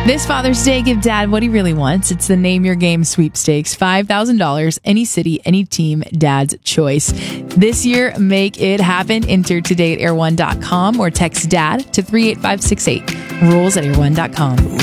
This Father's Day, give Dad what he really wants. It's the Name Your Game sweepstakes. $5,000, any city, any team, Dad's choice. This year, make it happen. Enter today at air1.com or text DAD to 38568. Rules at air1.com.